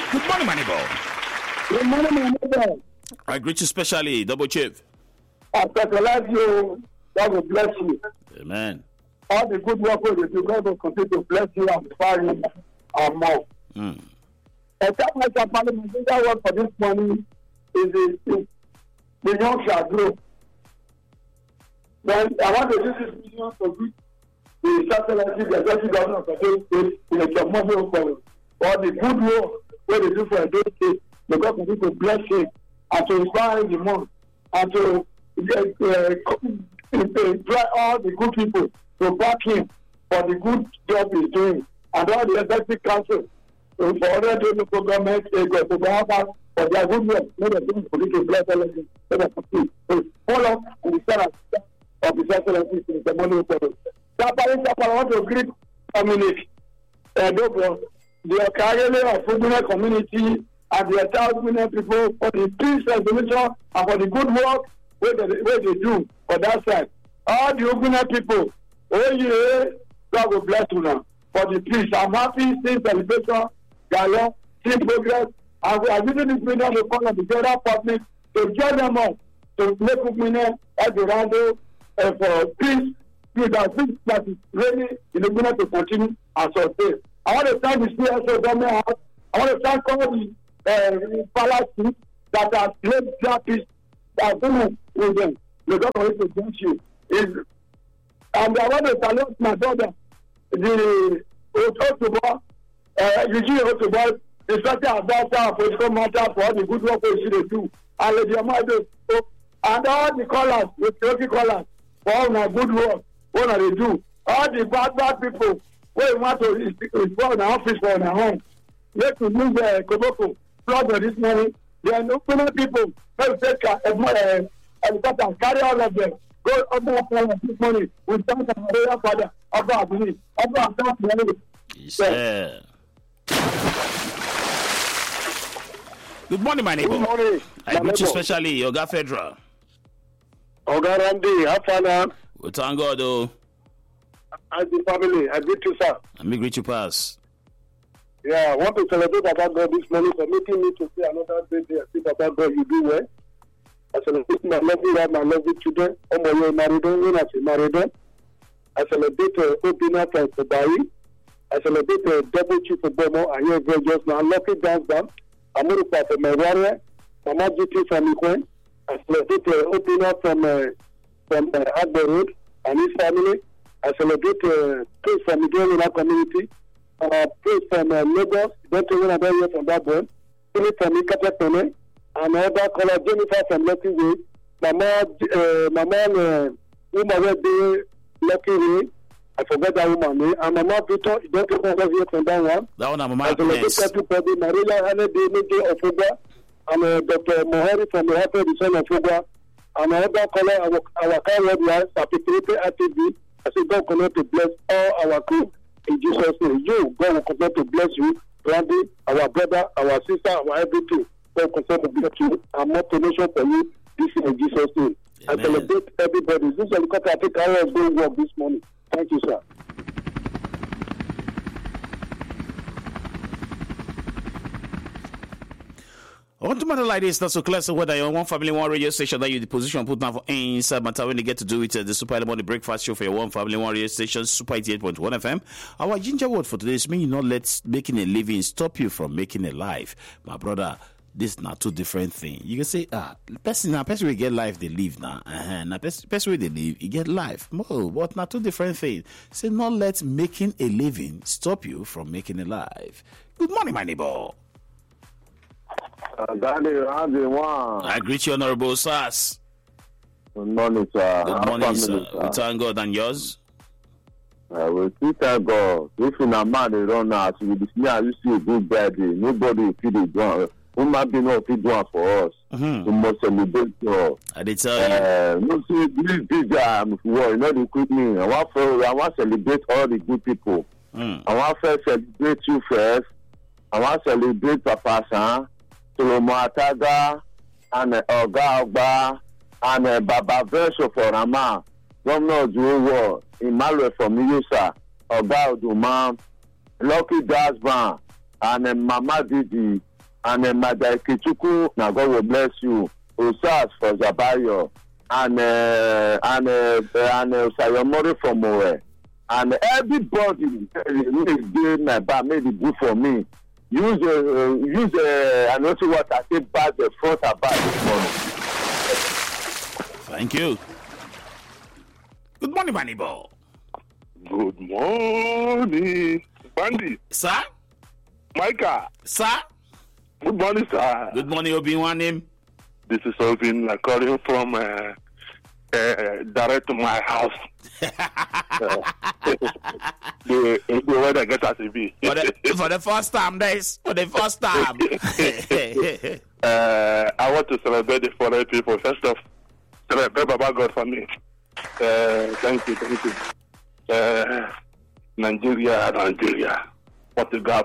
Good morning, my neighbor. Good morning, my neighbor. I greet you specially, Double Chief. I specialize you. God will bless you. Amen. All the good work you do, God will continue to bless you and inspire you and more. Except my parliament, the word for this morning is the young shall grow. Then I want to use this video to greet the excellency, the executive governor of Edo State, in a commercial for all the good work where they do for Edo State. The God continue to bless him and to inspire him more and to try all the good people to back him for the good job he's doing, and all the executive council for other doing government for their good work. Let them to bless everything. Let them to follow and the center of the excellency in the morning. I want to greet community, the Okayele of Fugune community and the entire Fugune people for the peace resolution and for the good work where they do for that side. All the Fugune people, God will bless you now for the peace. I'm happy seeing celebration, Gala, seeing progress. And we are using this medium to call on the general public to join them up to make Fugune Eldorado for peace. That is really in the minute to continue and sustain. I want to thank the CSO government house. I want to thank all the palaces that have played that peace that women with them. The government will bless you. And I want to salute my brother, the Otobo, Eugene Otobo, the special advisor of political matters for all the good work we should do. And all the callers, the local callers, for all my good work. What are they do? All the bad people who want to install an office for their home. Let to move Koboko, flood this money. There are no people who take helicopter and carry all of them. Go over this money. We thank our royal father, Abba Abuni, Abba Abuni. Yeah. Good morning, my neighbor. Good morning. I greet you especially, Oga Federal. Oga Randy, Hafana. We thank God, though. As the family, I greet you, sir. And me greet you, pass. Yeah, I want to celebrate about God this morning for making me to see another birthday. I think about God, you do well. I celebrate my lovely wife, my lovely children. Oh, my married, when I say married. I celebrate Obina from Kobai. I celebrate Double Chief of Bomo. I hear very just now. Lucky Dance Band. I'm going to from my warrior. Mama GT from Ikwen. I celebrate Obina from Agbo Road and his family. I celebrate praise from the Grenada community. Praise from Lagos. Don't know when I don't hear from that one. Praise from Ikatepone. And other caller Jennifer from Lucky Way. Mama, woman where they Lucky Way. I forgot that woman name. And Mama Victor, don't know when I hear from that one. That one, Mama. I celebrate everybody. Maria Hane Demege of Uga. And Dr. Mohari from the Happy Son of Uga. And another caller, our current word, Sapitete RTV. I say God continue to bless all our crew in Jesus' name. You, God will continue to bless you, Randy, our brother, our sister, our everything. God continue to bless you and more donation for you. This is in Jesus' name. Amen. I celebrate everybody. This is helicopter I think I was going to work this morning. Thank you, sir. I want to matter like this, not so clear. So whether you're on one family, one radio station that you the position put down for inside matter when you get to do it, the Super Morning Breakfast Show for your one family, one radio station, Super 88.1 FM. Our ginger word for today is mean you not let making a living stop you from making a life. My brother, this is not two different things. You can say, person will get life they live now. Now person will they live, you get life. No, but not two different things. Say not let making a living stop you from making a life. Good morning, my neighbor. I greet you, Honorable Sass. Good morning, sir. Good morning, sir. We thank God. And yours? We thank God. If you're a man, they run out. You see a good birthday. Nobody will feed it down. Who might be not feed down for us? We must celebrate. I did tell you. No, see, this big war, you know, the equipment. I want to celebrate all the good people. I want to celebrate you first. I want to celebrate Papa San. Solomon Ataga and Oga Ogba and Baba Verso for Rama, Governor Juwo, Emmanuel from Yusa, Oga Oduma, Lucky Dasban, and Mama Didi, and Madai Kichuku, now God will bless you. Usas for Zabayo, and Sayomori from Moe. And everybody is doing my bar, made it good for me. Use and also what I say back the front about this morning. Thank you. Good morning, Manibal. Good morning, Bandy. Sir? Micah. Sir? Good morning, sir. Good morning, Obi-Wan name. This is Obin calling from direct to my house. The weather gets as it be. For the first time, guys. For the first time. I want to celebrate the foreign people. First off, celebrate Baba God for me. Thank you. Nigeria. Portugal.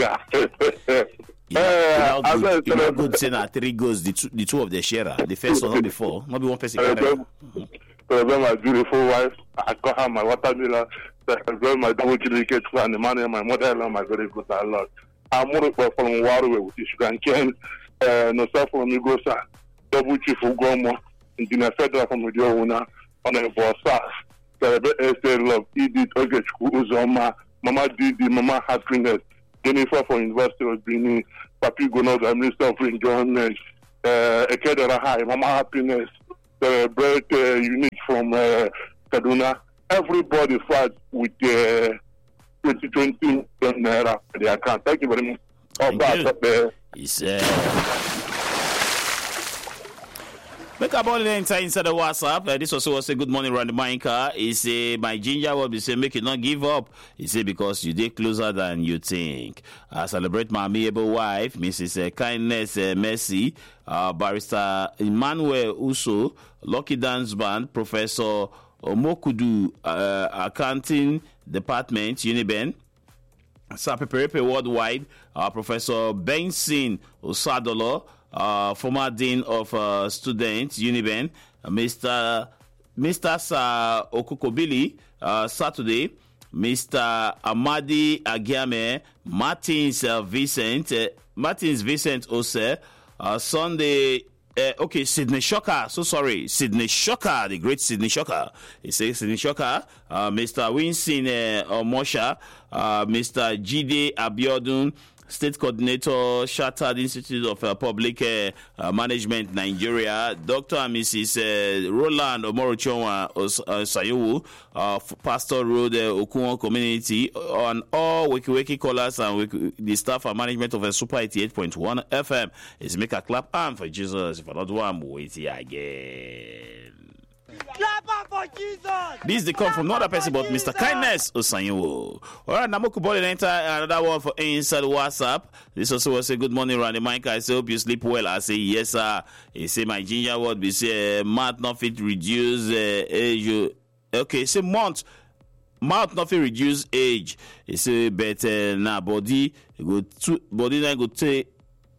Good saying that 3 goals, the two of the sharer. The first one, not before. Not be one person. Celebrate my beautiful wife. I call her my watermelon. Celebrate my double delicate and the man and my mother-in-law, my very good Lord. I'm more from Waterway with sugar and cane. No stuff from Migosa. Double chief Ugomo. Engineer Federal from the owner. On a boss. Celebrate Esther Love. Edith Ogechku Uzoma. Mama Didi. Mama Happiness. Jennifer from University of Benin. Papi Gonoga, Minister of Enjoyment. Ekedera High. Mama Happiness. Celebrate Unique from Kaduna. Everybody fight with 2020 naira for the account. Thank you very much. Thank you. Make a ball inside the WhatsApp. This also was a good morning around the Minecraft. He say my ginger will be say make it not give up. He say because you did closer than you think. I celebrate my amiable wife, Mrs. Kindness Mercy, Barrister Emmanuel Uso, Lucky Dance Band, Professor Mokudu, Accounting Department, Uniben, Sapeperepe Worldwide, Professor Benson Osadolo, former Dean of Students, Uniben, Mr. Sa Okukobili, Saturday, Mr. Amadi Agiame, Martins Vincent Ose, Sunday. Sydney Shocker. So sorry, Sydney Shocker, the great Sydney Shocker. He says Sydney Shocker, Mr. Winston Mosha, Mr. Jide Abiodun, State Coordinator, Shattered Institute of Public Management, Nigeria, Dr. and Mrs. Roland Omorochonwa Sayowu, Pastor Road Okuon Community, on all Wiki callers and the staff and management of Super 88.1 FM. Is make a clap and for Jesus. If I not one, wait here again. Clap for Jesus. This they come from another person but Mr. Kindness Osanyo. Alright, Namoku Ball and enter another one for inside WhatsApp. This also was a good morning around the mic. I say hope you sleep well. I say yes sir. He say my ginger word be say mouth not fit reduce age. Okay, say mouth not fit reduce age. He say but now body go then go take.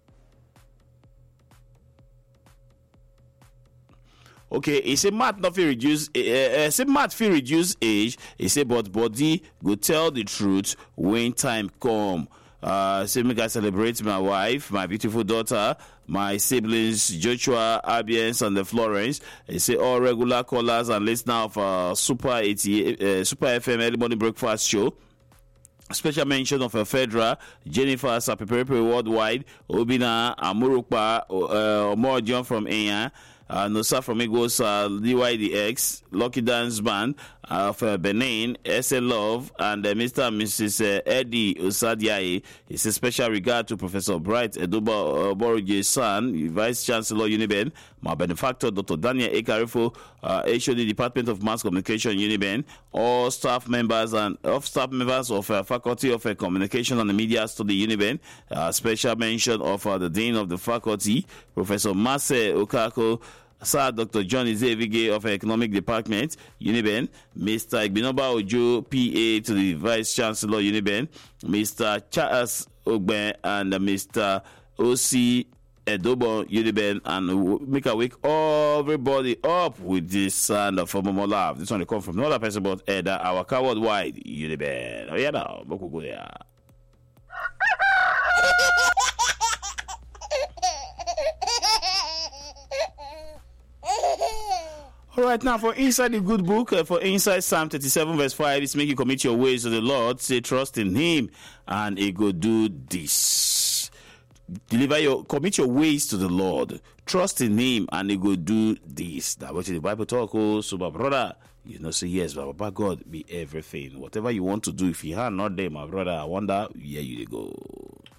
Okay, he say math not fit reduce. Say math fit reduce age. He say but body go tell the truth when time come. Say make I celebrate my wife, my beautiful daughter, my siblings Joshua, Abiens, and the Florence. He say all regular callers and listeners of Super FM Early Morning Breakfast Show. Special mention of a Fedra, Jennifer Sapeperepe Worldwide, Obina Amurukpa, Omor John from Enya. Nosa from Igos, DYDX, Lucky Dance Band of Benin, SL Love, and Mr. and Mrs. Eddie Osadiaye. It's a special regard to Professor Bright Edoba Boroje's son, Vice Chancellor Uniben, my benefactor Dr. Daniel Ekarifo, HOD Department of Mass Communication Uniben, all staff members of Faculty of Communication and Media Study Uniben. Special mention of the Dean of the Faculty, Professor Mase Okako, Sir Dr. John Izevige of Economic Department, Uniben, Mr. Igbinoba Ojo, PA to the Vice Chancellor, Uniben, Mr. Charles Ogben, and Mr. O.C. Edobo, Uniben, and make a wake everybody up with this sound of Momo Love. This one come from another person about Eda, our coward wide, Uniben. Oh, yeah, now, go there. All right, now for inside the good book, for inside Psalm 37 verse 5, it's make you commit your ways to the Lord, say trust in him, and he go do this. Commit your ways to the Lord, trust in him, and he go do this. That's what the Bible talk. Oh, so my brother, you know, say yes, but God be everything. Whatever you want to do, if you are not there, my brother, I wonder where you go.